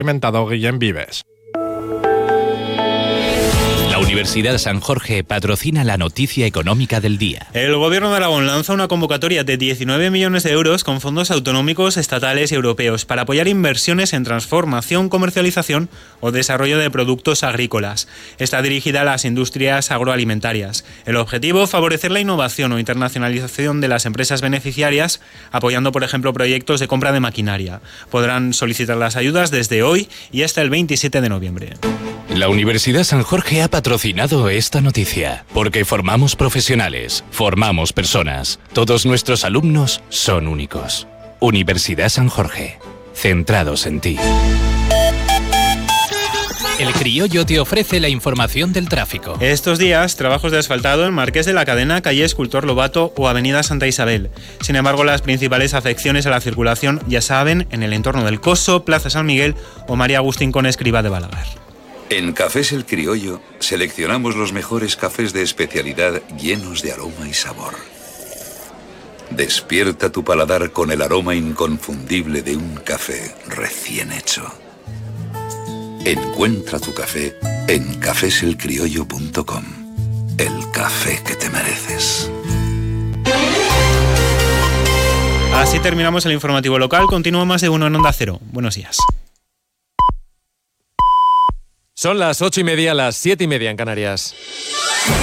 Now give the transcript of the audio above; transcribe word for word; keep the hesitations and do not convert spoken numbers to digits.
experimentado Guillem Vives. La Universidad San Jorge patrocina la noticia económica del día. El Gobierno de Aragón lanza una convocatoria de diecinueve millones de euros con fondos autonómicos, estatales y europeos para apoyar inversiones en transformación, comercialización o desarrollo de productos agrícolas. Está dirigida a las industrias agroalimentarias. El objetivo, favorecer la innovación o internacionalización de las empresas beneficiarias, apoyando, por ejemplo, proyectos de compra de maquinaria. Podrán solicitar las ayudas desde hoy y hasta el veintisiete de noviembre. La Universidad San Jorge ha patrocinado esta noticia, porque formamos profesionales, formamos personas. Todos nuestros alumnos son únicos. Universidad San Jorge, centrados en ti. El Criollo te ofrece la información del tráfico. Estos días, trabajos de asfaltado en Marqués de la Cadena, calle Escultor Lobato o avenida Santa Isabel. Sin embargo, las principales afecciones a la circulación, ya saben, en el entorno del Coso, Plaza San Miguel o María Agustín con Escribá de Balaguer. En Cafés El Criollo seleccionamos los mejores cafés de especialidad llenos de aroma y sabor. Despierta tu paladar con el aroma inconfundible de un café recién hecho. Encuentra tu café en cafés el criollo punto com. El café que te mereces. Así terminamos el informativo local. Continúa Más de Uno en Onda Cero. Buenos días. Son las ocho y media, las siete y media en Canarias.